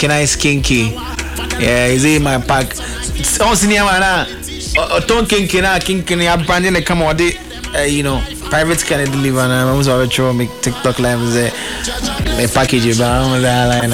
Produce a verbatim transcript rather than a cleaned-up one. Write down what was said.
Can I skinky? Yeah, is it my pack? Oh, senior man, oh, don't kinky na kinky. I'm branding the come on, you know, private can deliver. I'm also a show make TikTok live. My package, but I'm